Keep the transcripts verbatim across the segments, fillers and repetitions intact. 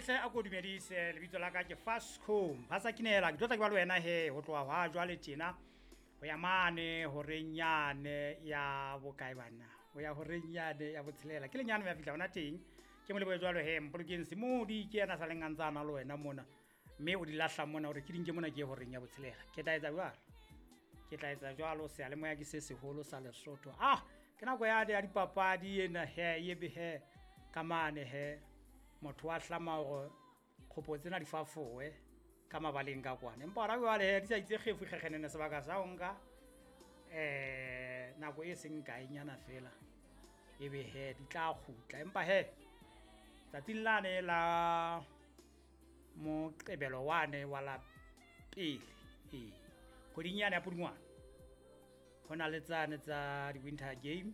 hle a go dumedise lebitso la ka ke Fascom ba sa kinela ke tlotla ke ba le wena he ho tloa hwa jwale tjena ho ya mane ho renyane ya bokae bana ho ya ho renyane ya botshelela ke lenyane ya fihla hona teng ke mo le bo jwalo he mpolokeng se mo di ke yana sa lengantsana le wena mona mme o di lahla mona hore ke dinke mona ke ho renya botshelela ke tla etsa jwalo ke tla etsa jwalo se ale moya ke se seholo sa Lesotho ah ke nako ya ya dipapadi ena he ye be he kamane he motho wa hlama go khopo tsena di fafoe ka mabaleng ka kwana empa ra bua le di sa itse kgefu kgekgenene sebaka sa onka eh nako e seng ka inyana fela ebe he di tla khutla empa he tsatsing la mo qebelo wane wala pele e go dinyana ya pudungwana hona le tsane tsa di winter game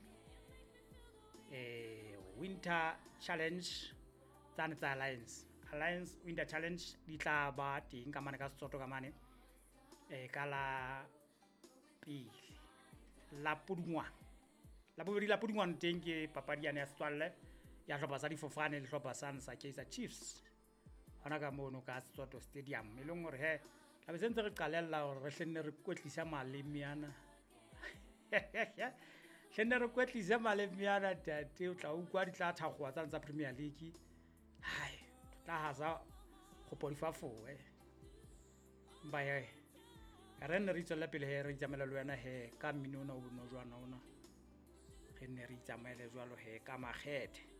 eh winter challenge tsane tsa alliance alliance winter challenge di tla ba teng ka mane ka Sesotho ka mane eh ka la pele la pudungwana la bobedi la pudungwana teng ke papadi ya Setswalle ya hlopa sa difofane le hlopa sa sa Kaizer Chiefs hona ka mono ka Sesotho stadium e leng hore he la be sentse re qalella hore re hlenne re kwetlisa malemiana hlenne re kwetlisa malemiana tate o tla ukwa di tla thakgoa tsa tsa Premier League hai tla haza go podifafoe ba ye re ne re tswela pele he re itsamela le wena he ka mmino ona o no jwana ona re ne re itsamela jwalo he ka makgethe